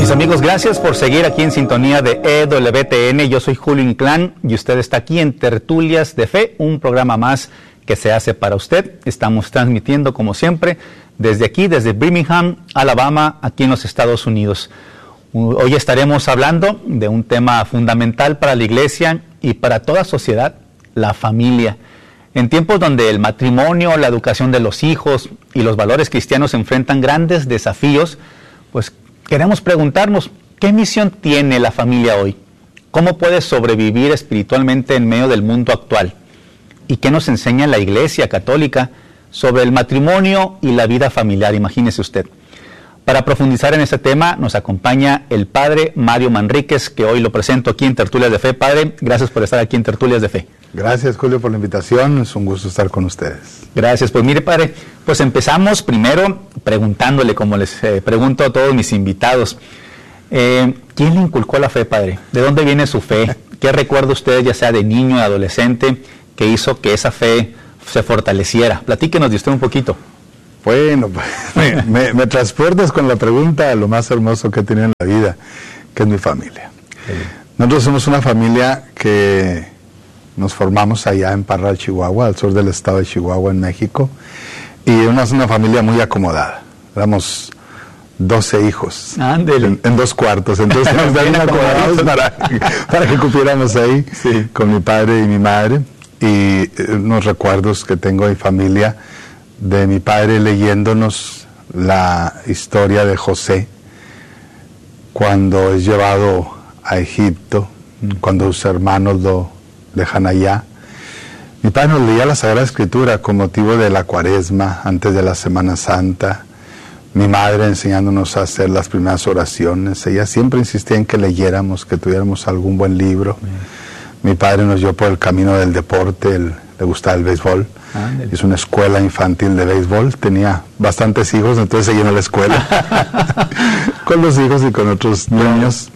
Mis amigos, gracias por seguir aquí en sintonía de EWTN. Yo soy Julio Inclán y usted está aquí en Tertulias de Fe, un programa más que se hace para usted. Estamos transmitiendo, como siempre, desde aquí, desde Birmingham, Alabama, aquí en los Estados Unidos. Hoy estaremos hablando de un tema fundamental para la iglesia y para toda sociedad, la familia. En tiempos donde el matrimonio, la educación de los hijos y los valores cristianos enfrentan grandes desafíos, pues queremos preguntarnos, ¿qué misión tiene la familia hoy? ¿Cómo puede sobrevivir espiritualmente en medio del mundo actual? ¿Y qué nos enseña la Iglesia Católica sobre el matrimonio y la vida familiar? Imagínese usted. Para profundizar en este tema nos acompaña el Padre Mario Manríquez, que hoy lo presento aquí en Tertulias de Fe. Padre, gracias por estar aquí en Tertulias de Fe. Gracias, Julio, por la invitación. Es un gusto estar con ustedes. Gracias. Pues mire, Padre, pues empezamos primero preguntándole, como les pregunto a todos mis invitados, ¿quién le inculcó la fe, Padre? ¿De dónde viene su fe? ¿Qué recuerda usted, ya sea de niño o adolescente, que hizo que esa fe se fortaleciera? Platíquenos de usted un poquito. Bueno, pues, me transportas con la pregunta a lo más hermoso que he tenido en la vida, que es mi familia. Sí. Nosotros somos una familia que nos formamos allá en Parral, Chihuahua, al sur del estado de Chihuahua, en México, y una familia muy acomodada. Éramos 12 hijos en 2 cuartos, entonces nos daban acomodados para que cupiéramos ahí, sí, con mi padre y mi madre, y unos recuerdos que tengo de familia, de mi padre leyéndonos la historia de José, cuando es llevado a Egipto, cuando sus hermanos lo dejan allá. Mi padre nos leía la Sagrada Escritura con motivo de la Cuaresma, antes de la Semana Santa. Mi madre enseñándonos a hacer las primeras oraciones. Ella siempre insistía en que leyéramos, que tuviéramos algún buen libro. Mi padre nos llevó por el camino del deporte, le gustaba el béisbol. Hizo una escuela infantil de béisbol, tenía bastantes hijos, entonces se llenó la escuela con los hijos y con otros niños.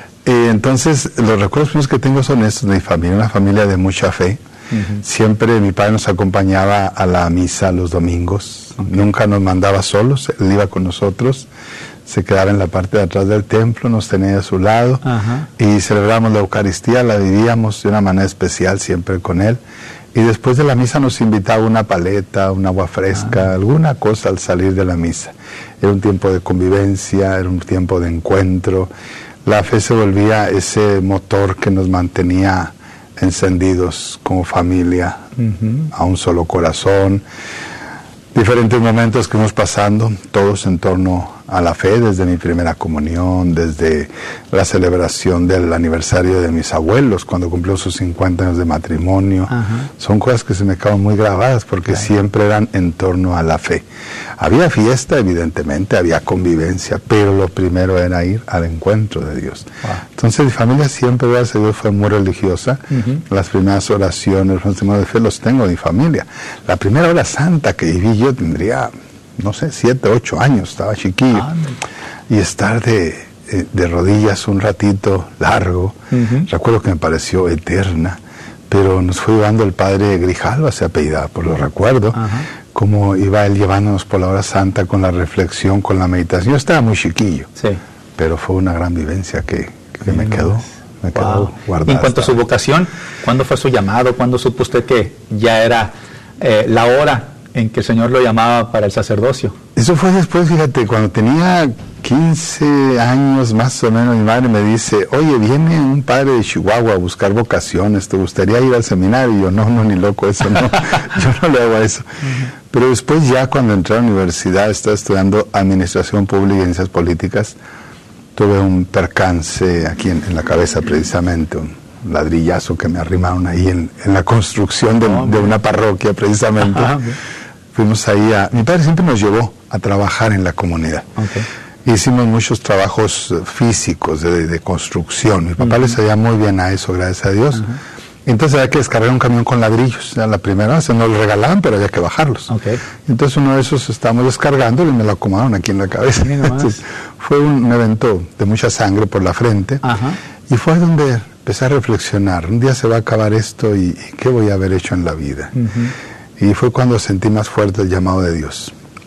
Entonces, los recuerdos que tengo son estos de mi familia, una familia de mucha fe. Siempre mi padre nos acompañaba a la misa los domingos, nunca nos mandaba solos, él iba con nosotros, se quedaba en la parte de atrás del templo, nos tenía a su lado, y celebrábamos la Eucaristía, la vivíamos de una manera especial siempre con él. Y después de la misa nos invitaba una paleta, un agua fresca, alguna cosa al salir de la misa. Era un tiempo de convivencia, era un tiempo de encuentro. La fe se volvía ese motor que nos mantenía encendidos como familia, a un solo corazón. Diferentes momentos que fuimos pasando, todos en torno a la fe, desde mi primera comunión, desde la celebración del aniversario de mis abuelos, cuando cumplió sus 50 años de matrimonio. Son cosas que se me quedan muy grabadas, porque siempre eran en torno a la fe. Había fiesta, evidentemente, había convivencia, pero lo primero era ir al encuentro de Dios. Entonces mi familia siempre, gracias a Dios, fue muy religiosa. Las primeras oraciones, los testimonios de fe los tengo de mi familia. La primera hora santa que viví yo tendría, no sé, 7, 8 años, estaba chiquillo. Y estar de rodillas un ratito largo, recuerdo que me pareció eterna, pero nos fue llevando el padre Grijalva, se apellidaba, por lo recuerdo, como iba él llevándonos por la hora santa con la reflexión, con la meditación. Yo estaba muy chiquillo, pero fue una gran vivencia que me quedó guardada. En cuanto a su vocación, ¿cuándo fue su llamado? ¿Cuándo supo usted que ya era la hora en que el Señor lo llamaba para el sacerdocio? Eso fue después, fíjate, cuando tenía 15 años más o menos, mi madre me dice, oye, viene un padre de Chihuahua a buscar vocaciones, ¿te gustaría ir al seminario? Y yo, no, ni loco, eso no, yo no le hago eso. Pero después ya cuando entré a la universidad, estaba estudiando Administración Pública y Ciencias Políticas, tuve un percance aquí en la cabeza precisamente, un ladrillazo que me arrimaron ahí en la construcción de una parroquia precisamente. Fuimos ahí mi padre siempre nos llevó a trabajar en la comunidad. Hicimos muchos trabajos físicos de construcción. Mi papá le sabía muy bien a eso, gracias a Dios. Entonces había que descargar un camión con ladrillos. Era la primera vez, no lo regalaban, pero había que bajarlos. Entonces uno de esos estábamos descargando y me lo acomodaron aquí en la cabeza. Entonces, fue un evento de mucha sangre por la frente. Y fue donde empecé a reflexionar. Un día se va a acabar esto y ¿qué voy a haber hecho en la vida? Y fue cuando sentí más fuerte el llamado de Dios.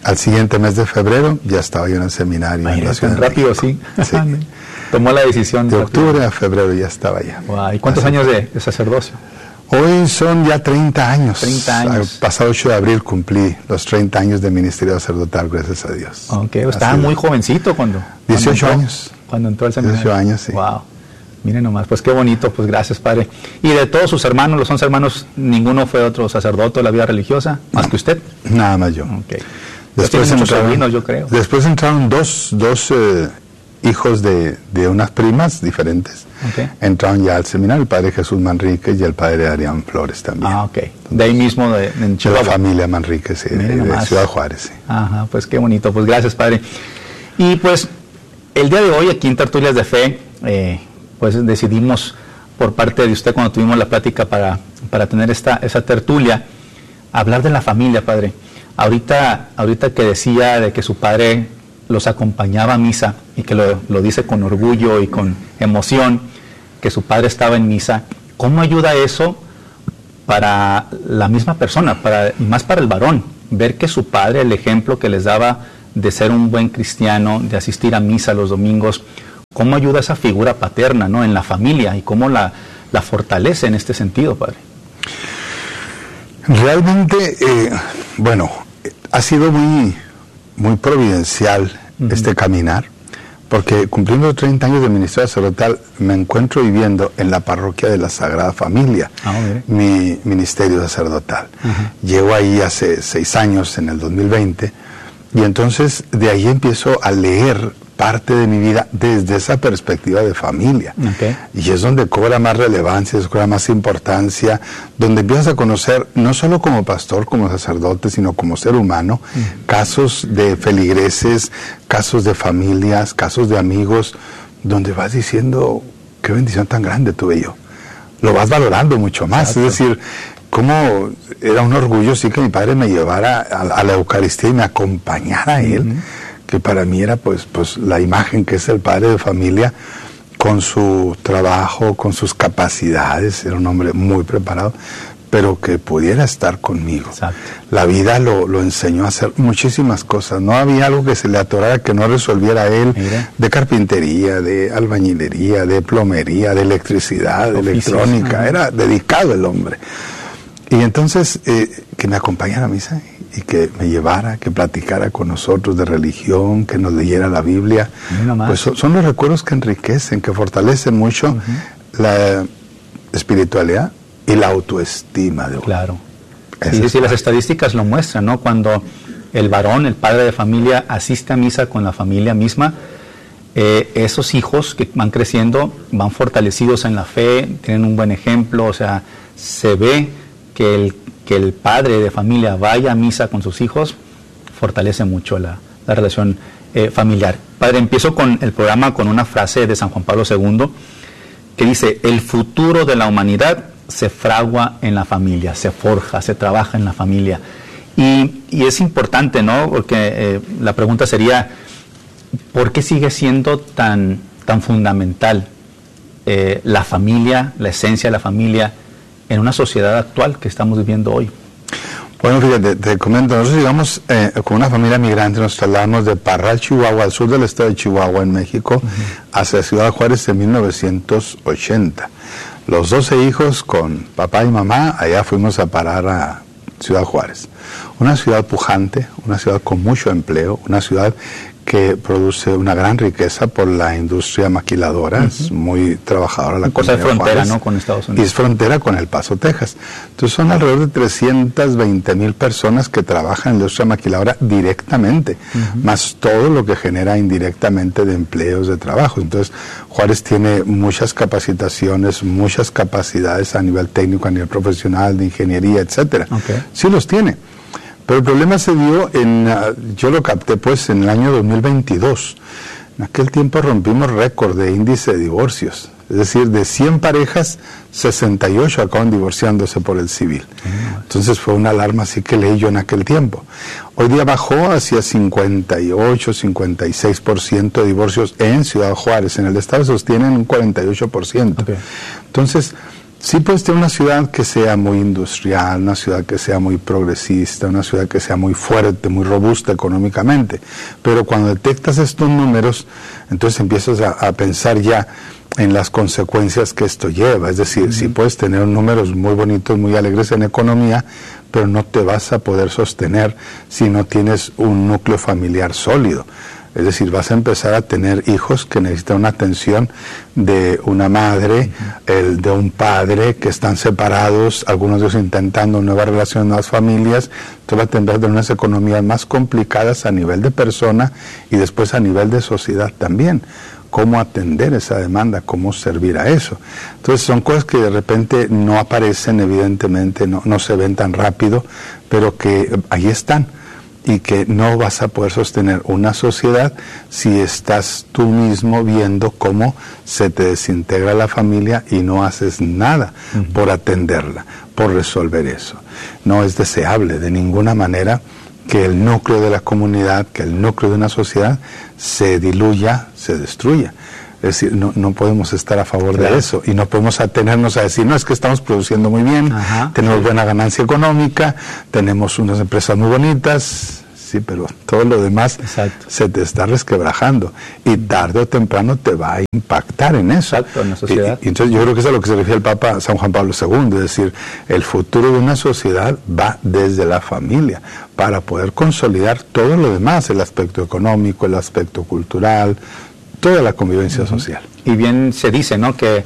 al siguiente mes de febrero ya estaba yo en el seminario. Tan rápido, sí. Sí. Tomó la decisión. De octubre a febrero ya estaba allá. Wow. ¿Y cuántos años de sacerdocio? Hoy son ya 30 años. 30 años. El pasado 8 de abril cumplí los 30 años de ministerio sacerdotal, gracias a Dios. Ok, estaba muy jovencito cuando 18 años. Cuando entró al seminario. 18 años, sí. Wow. Miren nomás, pues qué bonito, pues gracias, Padre. Y de todos sus hermanos, los 11 hermanos, ninguno fue otro sacerdote de la vida religiosa, más que usted. Nada más yo. Ok. Después muchos entraron, sobrinos, yo creo. Después entraron dos hijos de unas primas diferentes. Okay. Entraron ya al seminario, el padre Jesús Manríquez y el padre Adrián Flores también. Ah, ok. De ahí mismo, en Chihuahua. De la familia Manríquez, sí, de Ciudad Juárez. Sí. Ajá, pues qué bonito, pues gracias, Padre. Y pues el día de hoy aquí en Tertulias de Fe, pues decidimos por parte de usted cuando tuvimos la plática para tener esa tertulia, hablar de la familia, Padre. Ahorita que decía de que su padre los acompañaba a misa y que lo dice con orgullo y con emoción, que su padre estaba en misa, ¿cómo ayuda eso para la misma persona, y más para el varón? Ver que su padre, el ejemplo que les daba de ser un buen cristiano, de asistir a misa los domingos, ¿cómo ayuda esa figura paterna, ¿no?, en la familia y cómo la fortalece en este sentido, Padre? Realmente, bueno, ha sido muy providencial este caminar, porque cumpliendo 30 años de ministerio sacerdotal me encuentro viviendo en la parroquia de la Sagrada Familia, mi ministerio sacerdotal. Llego ahí hace 6 años, en el 2020, y entonces de ahí empiezo a leer parte de mi vida desde esa perspectiva de familia. Y es donde cobra más relevancia, cobra más importancia, donde empiezas a conocer, no solo como pastor, como sacerdote, sino como ser humano, casos de feligreses, casos de familias, casos de amigos, donde vas diciendo, qué bendición tan grande tuve yo. Lo vas valorando mucho más. Exacto. Es decir, como era un orgullo sí que mi padre me llevara a la Eucaristía y me acompañara a él, que para mí era pues la imagen que es el padre de familia, con su trabajo, con sus capacidades. Era un hombre muy preparado, pero que pudiera estar conmigo. Exacto. La vida lo enseñó a hacer muchísimas cosas. No había algo que se le atorara que no resolviera él. De carpintería, de albañilería, de plomería, de electricidad, de electrónica. Era dedicado el hombre. Y entonces que me acompañara a misa y que me llevara, que platicara con nosotros de religión, que nos leyera la Biblia. Pues son los recuerdos que enriquecen, que fortalecen mucho la espiritualidad y la autoestima de uno. Claro. Sí, las estadísticas lo muestran, ¿no? Cuando el varón, el padre de familia, asiste a misa con la familia misma, esos hijos que van creciendo van fortalecidos en la fe, tienen un buen ejemplo, o sea, se ve que el padre de familia vaya a misa con sus hijos, fortalece mucho la relación familiar. Padre, empiezo con el programa con una frase de San Juan Pablo II que dice: el futuro de la humanidad se fragua en la familia, se forja, se trabaja en la familia. Y es importante, ¿no? Porque la pregunta sería, ¿por qué sigue siendo tan fundamental la familia, la esencia de la familia, en una sociedad actual que estamos viviendo hoy? Bueno, fíjate, te comento, nosotros llegamos con una familia migrante, nos trasladamos de Parral, Chihuahua, al sur del estado de Chihuahua, en México, hacia Ciudad Juárez en 1980. Los 12 hijos con papá y mamá, allá fuimos a parar a Ciudad Juárez. Una ciudad pujante, una ciudad con mucho empleo, una ciudad que produce una gran riqueza por la industria maquiladora, es muy trabajadora la cosa de frontera, ¿no?, con Estados Unidos. Y es frontera con El Paso, Texas. Entonces son alrededor de 320,000 personas que trabajan en la industria maquiladora directamente, más todo lo que genera indirectamente de empleos, de trabajo. Entonces Juárez tiene muchas capacitaciones, muchas capacidades a nivel técnico, a nivel profesional, de ingeniería, etcétera. Sí los tiene. Pero el problema se dio yo lo capté pues en el año 2022. En aquel tiempo rompimos récord de índice de divorcios. Es decir, de 100 parejas, 68 acaban divorciándose por el civil. Entonces fue una alarma así que leí yo en aquel tiempo. Hoy día bajó hacia 58, 56% de divorcios en Ciudad Juárez. En el estado sostienen un 48%. Entonces, Sí puedes tener una ciudad que sea muy industrial, una ciudad que sea muy progresista, una ciudad que sea muy fuerte, muy robusta económicamente, pero cuando detectas estos números, entonces empiezas a pensar ya en las consecuencias que esto lleva. Es decir, sí puedes tener números muy bonitos, muy alegres en economía, pero no te vas a poder sostener si no tienes un núcleo familiar sólido. Es decir, vas a empezar a tener hijos que necesitan una atención de una madre, de un padre, que están separados, algunos de ellos intentando nuevas relaciones, nuevas familias. Entonces va a tener unas economías más complicadas a nivel de persona y después a nivel de sociedad también. Cómo atender esa demanda, cómo servir a eso. Entonces son cosas que de repente no aparecen, evidentemente, no se ven tan rápido, pero que ahí están. Y que no vas a poder sostener una sociedad si estás tú mismo viendo cómo se te desintegra la familia y no haces nada por atenderla, por resolver eso. No es deseable de ninguna manera que el núcleo de la comunidad, que el núcleo de una sociedad se diluya, se destruya. Es decir, no podemos estar a favor de eso y no podemos atenernos a decir, no, es que estamos produciendo muy bien, tenemos buena ganancia económica, tenemos unas empresas muy bonitas, sí, pero todo lo demás se te está resquebrajando y tarde o temprano te va a impactar en eso. En la sociedad. Y entonces yo creo que es a lo que se refiere el Papa San Juan Pablo II, es decir, el futuro de una sociedad va desde la familia para poder consolidar todo lo demás, el aspecto económico, el aspecto cultural, toda la convivencia social. Y bien se dice, ¿no?, que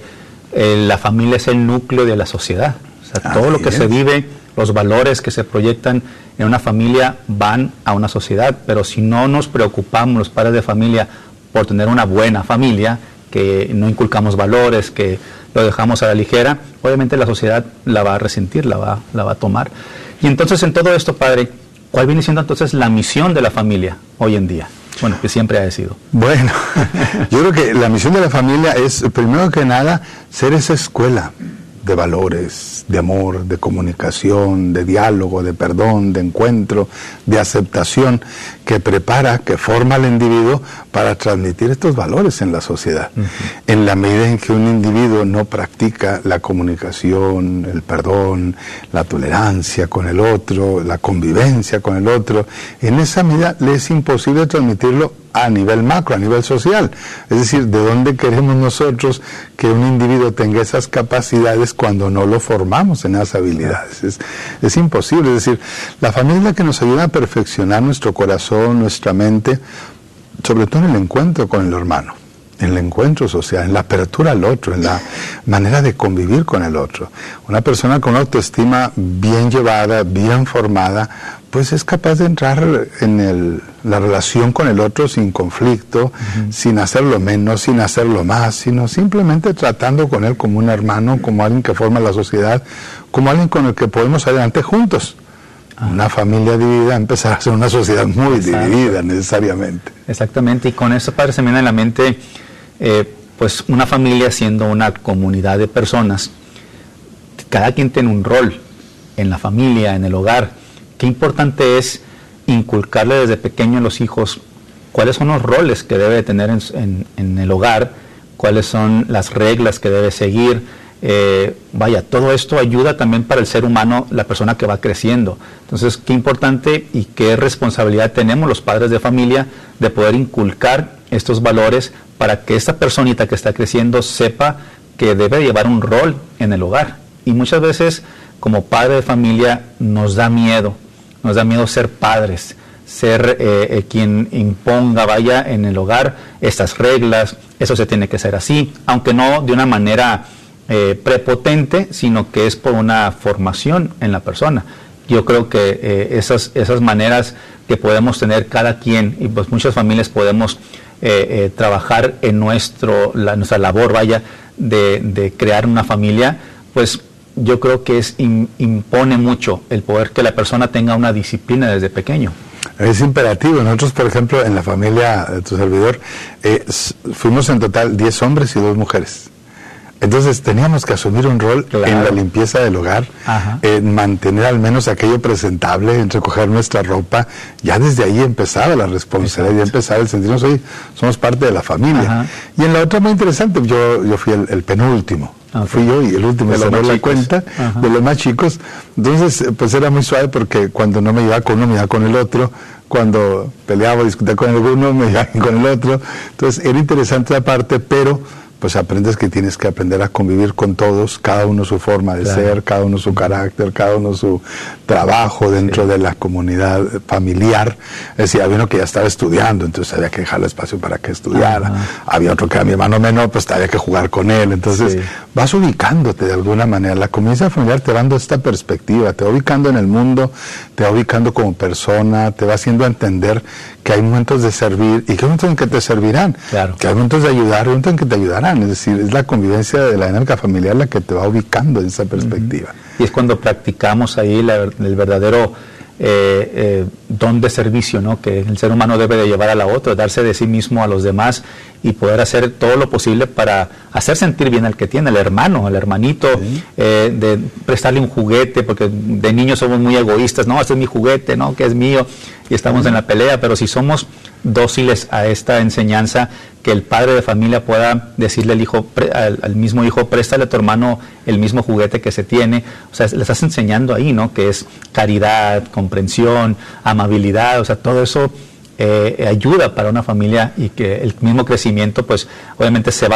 la familia es el núcleo de la sociedad. O sea, todo lo que se vive, los valores que se proyectan en una familia van a una sociedad, pero si no nos preocupamos los padres de familia por tener una buena familia, que no inculcamos valores, que lo dejamos a la ligera, obviamente la sociedad la va a resentir, la va a tomar. Y entonces en todo esto, padre, ¿cuál viene siendo entonces la misión de la familia hoy en día? Bueno, que siempre ha sido. Bueno, yo creo que la misión de la familia es, primero que nada, ser esa escuela de valores, de amor, de comunicación, de diálogo, de perdón, de encuentro, de aceptación, que prepara, que forma al individuo para transmitir estos valores en la sociedad. En la medida en que un individuo no practica la comunicación, el perdón, la tolerancia con el otro, la convivencia con el otro, en esa medida le es imposible transmitirlo a nivel macro, a nivel social. Es decir, ¿de dónde queremos nosotros que un individuo tenga esas capacidades cuando no lo formamos en esas habilidades? Es imposible. Es decir, la familia es la que nos ayuda a perfeccionar nuestro corazón, nuestra mente, sobre todo en el encuentro con el hermano, en el encuentro social, en la apertura al otro, en la manera de convivir con el otro. Una persona con una autoestima bien llevada, bien formada, pues es capaz de entrar en la relación con el otro sin conflicto, sin hacerlo menos, sin hacerlo más, sino simplemente tratando con él como un hermano, como alguien que forma la sociedad, como alguien con el que podemos salir adelante juntos. Una familia dividida empezará a ser una sociedad muy dividida necesariamente. Exactamente, y con eso, padre, se me viene a la mente, pues una familia siendo una comunidad de personas, cada quien tiene un rol en la familia, en el hogar. Qué importante es inculcarle desde pequeño a los hijos cuáles son los roles que debe tener en el hogar, cuáles son las reglas que debe seguir. Todo esto ayuda también para el ser humano, la persona que va creciendo. Entonces, qué importante y qué responsabilidad tenemos los padres de familia de poder inculcar estos valores para que esta personita que está creciendo sepa que debe llevar un rol en el hogar. Y muchas veces, como padre de familia, nos da miedo ser padres, ser quien imponga, en el hogar estas reglas, eso se tiene que hacer así, aunque no de una manera prepotente, sino que es por una formación en la persona. Yo creo que esas maneras que podemos tener cada quien, y pues muchas familias podemos trabajar en nuestra labor, de crear una familia, pues yo creo que impone mucho el poder que la persona tenga una disciplina desde pequeño. Es imperativo. Nosotros, por ejemplo, en la familia de tu servidor, fuimos en total 10 hombres y 2 mujeres. Entonces teníamos que asumir un rol en la limpieza del hogar, en mantener al menos aquello presentable, en recoger nuestra ropa. Ya desde ahí empezaba la responsabilidad, ya empezaba el sentirnos, hoy somos parte de la familia. Y en la otra muy interesante, yo fui el penúltimo. Okay. Fui yo y el último se dio la cuenta de los más chicos. Entonces, pues era muy suave porque cuando no me llevaba con uno, me llevaba con el otro. Cuando peleaba o discutía con el uno, me llevaba con el otro. Entonces, era interesante la parte, pero pues aprendes que tienes que aprender a convivir con todos, cada uno su forma de ser, cada uno su carácter, cada uno su trabajo dentro de la comunidad familiar. Es decir, había uno que ya estaba estudiando, entonces había que dejarle espacio para que estudiara. Había otro que era mi hermano menor, pues había que jugar con él. Entonces vas ubicándote de alguna manera. La convivencia familiar te va dando esta perspectiva, te va ubicando en el mundo, te va ubicando como persona, te va haciendo entender que hay momentos de servir y que hay momentos en que te servirán, que hay momentos de ayudar y momentos en que te ayudarán. Es decir, es la convivencia de la dinámica familiar la que te va ubicando en esa perspectiva. Y es cuando practicamos ahí el verdadero don de servicio, ¿no?, que el ser humano debe de llevar a la otra, darse de sí mismo a los demás y poder hacer todo lo posible para hacer sentir bien al que tiene, el hermano, el hermanito, de prestarle un juguete, porque de niños somos muy egoístas, no, este es mi juguete, no, que es mío, y estamos en la pelea, pero si somos dóciles a esta enseñanza, que el padre de familia pueda decirle al hijo, al mismo hijo, préstale a tu hermano el mismo juguete que se tiene, o sea, le estás enseñando ahí, ¿no?, que es caridad, comprensión, amabilidad, o sea, todo eso ayuda para una familia y que el mismo crecimiento, pues, obviamente se va